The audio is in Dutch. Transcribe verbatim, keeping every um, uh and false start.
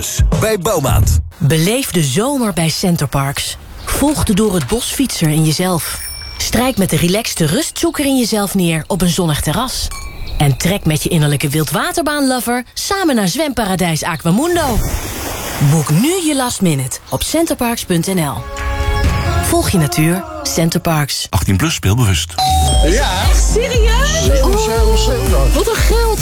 Bij Bouwmaat. Beleef de zomer bij Centerparks. Volg de door het bosfietser in jezelf. Strijk met de relaxte rustzoeker in jezelf neer op een zonnig terras. En trek met je innerlijke wildwaterbaanlover samen naar zwemparadijs Aquamundo. Boek nu je last minute op centerparks punt n l. Volg je natuur. Centerparks. achttien plus, speelbewust. Ja. Serieus? Oh, wat een geld.